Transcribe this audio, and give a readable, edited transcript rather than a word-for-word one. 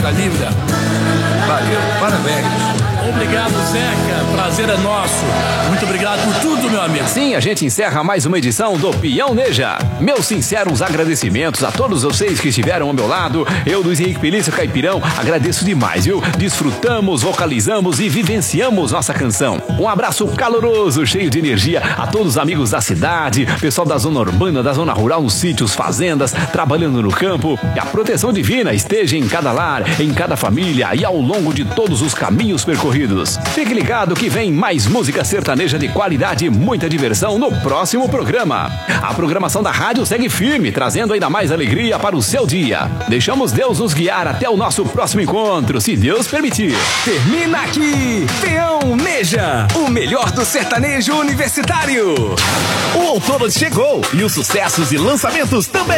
música linda. Valeu, parabéns. Obrigado, Zeca. Prazer é nosso. Muito obrigado por tudo, meu amigo. Assim a gente encerra mais uma edição do Peão Neja. Meus sinceros agradecimentos a todos vocês que estiveram ao meu lado. Eu, Luiz Henrique Pelício Caipirão, agradeço demais, viu? Desfrutamos, vocalizamos e vivenciamos nossa canção. Um abraço caloroso, cheio de energia a todos os amigos da cidade, pessoal da zona urbana, da zona rural, nos sítios, fazendas, trabalhando no campo. E a proteção divina esteja em cada lar, em cada família e ao longo de todos os caminhos percorridos. Fique ligado que vem mais música sertaneja de qualidade e muita diversão no próximo programa. A programação da rádio segue firme, trazendo ainda mais alegria para o seu dia. Deixamos Deus nos guiar até o nosso próximo encontro, se Deus permitir. Termina aqui, Peão Neja, o melhor do sertanejo universitário. O outono chegou e os sucessos e lançamentos também.